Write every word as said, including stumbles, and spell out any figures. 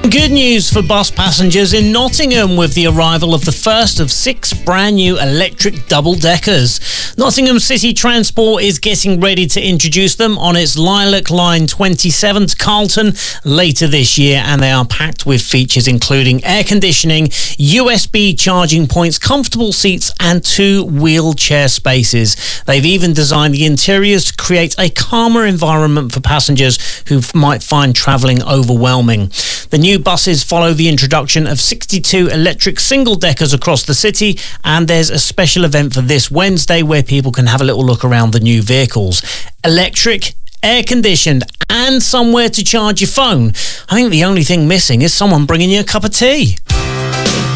Good news for bus passengers in Nottingham with the arrival of the first of six brand new electric double-deckers. Nottingham City Transport is getting ready to introduce them on its Lilac Line twenty-seven to Carlton later this year, and they are packed with features including air conditioning, U S B charging points, comfortable seats and two wheelchair spaces. They've even designed the interiors to create a calmer environment for passengers who might find travelling overwhelming. The new buses follow the introduction of sixty-two electric single-deckers across the city, and there's a special event for this Wednesday where people can have a little look around the new vehicles. Electric, air-conditioned and somewhere to charge your phone. I think the only thing missing is someone bringing you a cup of tea.